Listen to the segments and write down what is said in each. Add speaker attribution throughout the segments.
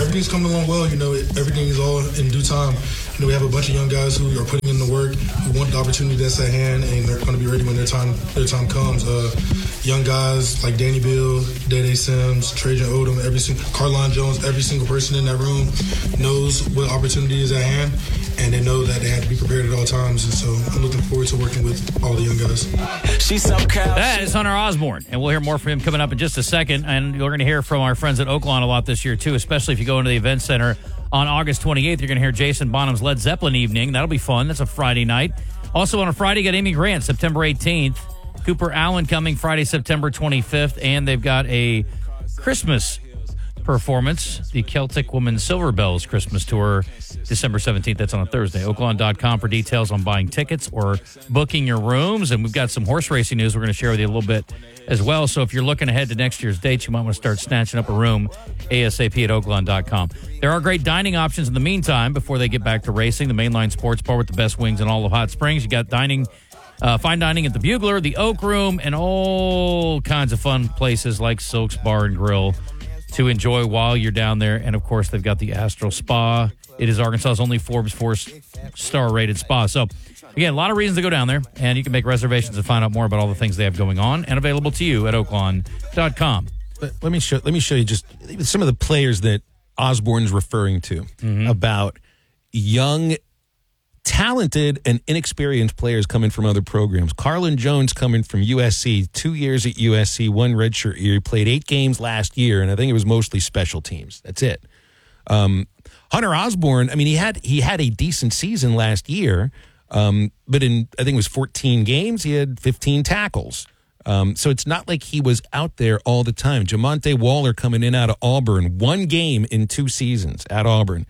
Speaker 1: everything's coming along well. Everything is all in due time. We have a bunch of young guys who are putting in the work, who want the opportunity that's at hand, and they're going to be ready when their time comes. Young guys like Danny Beal, Dede Sims, Trajan Odom, Carlon Jones, every single person in that room knows what opportunity is at hand, and they know that they have to be prepared at all times. And so I'm looking forward to working with all the young guys.
Speaker 2: That is Hunter Osborne, and we'll hear more from him coming up in just a second. And you're going to hear from our friends at Oaklawn a lot this year, too, especially if you go into the event center on August 28th. You're going to hear Jason Bonham's Led Zeppelin evening. That'll be fun. That's a Friday night. Also on a Friday, you got Amy Grant, September 18th. Cooper Allen coming Friday, September 25th. And they've got a Christmas performance, the Celtic Women's Silver Bells Christmas Tour, December 17th. That's on a Thursday. Oaklawn.com for details on buying tickets or booking your rooms. And we've got some horse racing news we're going to share with you a little bit as well. So if you're looking ahead to next year's dates, you might want to start snatching up a room ASAP at Oaklawn.com. There are great dining options in the meantime before they get back to racing. The Mainline Sports Bar with the best wings in all of Hot Springs. You got fine dining at the Bugler, the Oak Room, and all kinds of fun places like Silk's Bar and Grill to enjoy while you're down there. And, of course, they've got the Astral Spa. It is Arkansas's only Forbes 4-star rated spa. So, again, a lot of reasons to go down there, and you can make reservations and find out more about all the things they have going on and available to you at Oaklawn.com.
Speaker 3: Let me show you just some of the players that Osborne's referring to about young, talented, and inexperienced players coming from other programs. Carlon Jones coming from USC, 2 years at USC, one redshirt year. He played 8 games last year, and I think it was mostly special teams. That's it. Hunter Osborne, I mean, he had a decent season last year, but in, I think it was 14 games, he had 15 tackles. So it's not like he was out there all the time. Jamonte Waller coming in out of Auburn, 1 game in 2 seasons at Auburn.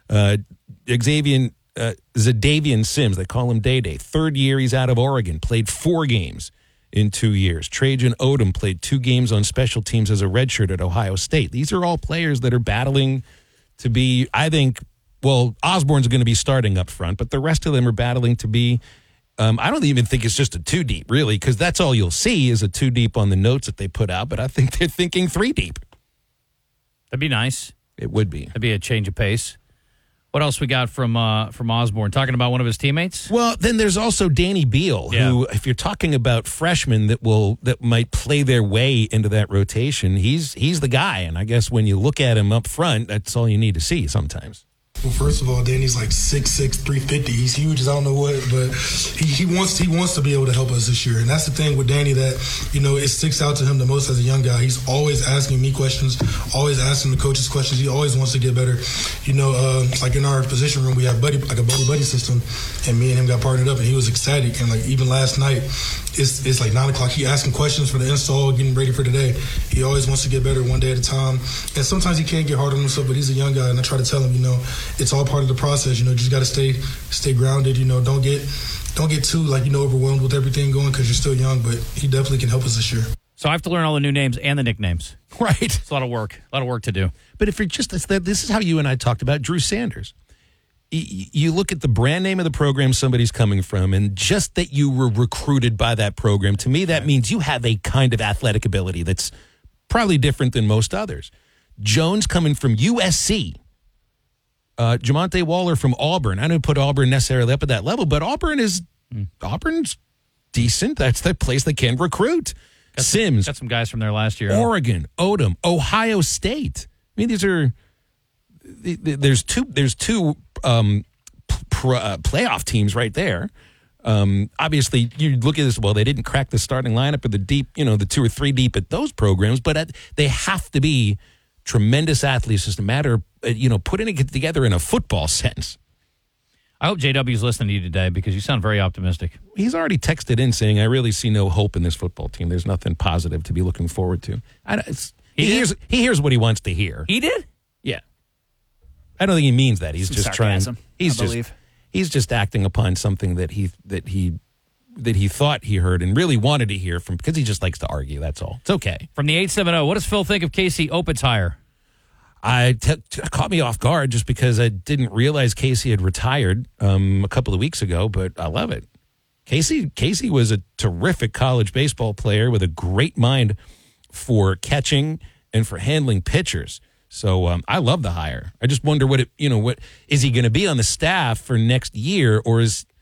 Speaker 3: Zadavian Sims, they call him Day-Day. 3rd year he's out of Oregon, played 4 games in 2 years. Trajan Odom played 2 games on special teams as a redshirt at Ohio State. These are all players that are battling to be, I think, well, Osborne's going to be starting up front, but the rest of them are battling to be, I don't even think it's just a 2 deep, really, because that's all you'll see is a 2 deep on the notes that they put out, but I think they're thinking 3 deep.
Speaker 2: That'd be nice.
Speaker 3: It would be.
Speaker 2: That'd be a change of pace. What else we got from Osborne? Talking about one of his teammates?
Speaker 3: Well, then there's also Danny Beal, who, if you're talking about freshmen that might play their way into that rotation, he's the guy. And I guess when you look at him up front, that's all you need to see sometimes.
Speaker 1: Well, first of all, Danny's like 6'6", 350. He's huge as I don't know what, but he wants to be able to help us this year. And that's the thing with Danny that, it sticks out to him the most as a young guy. He's always asking me questions, always asking the coaches questions. He always wants to get better. Like in our position room, we have a buddy system, and me and him got partnered up, and he was ecstatic. And like even last night, it's like 9 o'clock. He asking questions for the install, getting ready for today. He always wants to get better one day at a time. And sometimes he can't get hard on himself, but he's a young guy, and I try to tell him, it's all part of the process. Just got to stay grounded. Don't get too overwhelmed with everything going because you're still young. But he definitely can help us this year.
Speaker 2: So I have to learn all the new names and the nicknames.
Speaker 3: Right,
Speaker 2: it's a lot of work. A lot of work to do.
Speaker 3: But if you're this is how you and I talked about Drew Sanders. You look at the brand name of the program somebody's coming from, and just that you were recruited by that program. To me, that means you have a kind of athletic ability that's probably different than most others. Jones coming from USC. Jamonte Waller from Auburn. I don't put Auburn necessarily up at that level, but Auburn's decent. That's the place that can recruit. Sims.
Speaker 2: Got some guys from there last year.
Speaker 3: Oregon, Odom, Ohio State. I mean, there's two playoff teams right there. Obviously, you look at this, well, they didn't crack the starting lineup or the deep, the 2 or 3 deep at those programs, but they have to be tremendous athletes. It's just a matter of, putting it together in a football sense.
Speaker 2: I hope JW's listening to you today because you sound very optimistic.
Speaker 3: He's already texted in saying, I really see no hope in this football team. There's nothing positive to be looking forward to. He hears what he wants to hear.
Speaker 2: He did?
Speaker 3: Yeah. I don't think he means that. He's
Speaker 4: Some
Speaker 3: just
Speaker 4: sarcasm,
Speaker 3: trying. He's just acting upon something that he thought he heard and really wanted to hear from because he just likes to argue. That's all. It's okay.
Speaker 2: From the 870, what does Phil think of Casey Opitz hire?
Speaker 3: Caught me off guard just because I didn't realize Casey had retired a couple of weeks ago, but I love it. Casey was a terrific college baseball player with a great mind for catching and for handling pitchers. So I love the hire. I just wonder what is he going to be on the staff for next year, or is